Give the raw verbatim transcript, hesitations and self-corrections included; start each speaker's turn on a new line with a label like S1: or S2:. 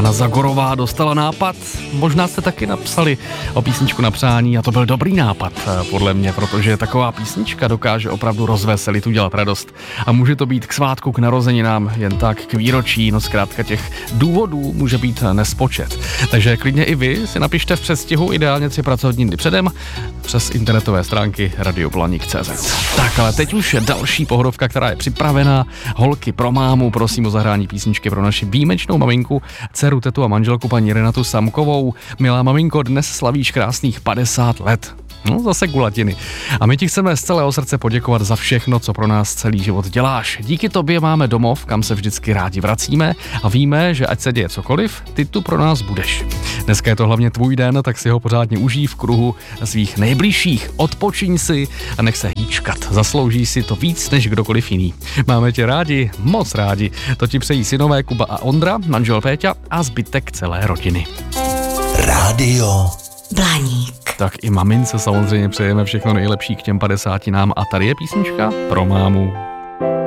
S1: Jana Zagorová dostala nápad. Možná jste taky napsali o písničku na přání a to byl dobrý nápad, podle mě, protože taková písnička dokáže opravdu rozveselit, udělat radost. A může to být k svátku, k narozeninám, jen tak k výročí, no zkrátka těch důvodů může být nespočet. Takže klidně i vy si napište v předstihu, ideálně tři pracovní dny předem, přes internetové stránky radio blaník tečka cé zet. Tak, ale teď už další pohodovka, která je připravená. Holky pro mámu, prosím o zahrání písničky pro naši výjimečnou maminku, dceru, tetu a manželku paní Renatu Samkovou. Milá maminko, dnes slavíš krásných padesát let. No, zase gulatiny. A my ti chceme z celého srdce poděkovat za všechno, co pro nás celý život děláš. Díky tobě máme domov, kam se vždycky rádi vracíme a víme, že ať se děje cokoliv, ty tu pro nás budeš. Dneska je to hlavně tvůj den, tak si ho pořádně užij v kruhu svých nejbližších. Odpočiň si a nech se hýčkat. Zaslouží si to víc než kdokoliv jiný. Máme tě rádi, moc rádi. To ti přejí synové Kuba a Ondra, manžel Péťa a zbytek celé rodiny.
S2: Rádio
S3: Blaník.
S1: Tak i mamince samozřejmě přejeme všechno nejlepší k těm padesátinám a tady je písnička pro mámu.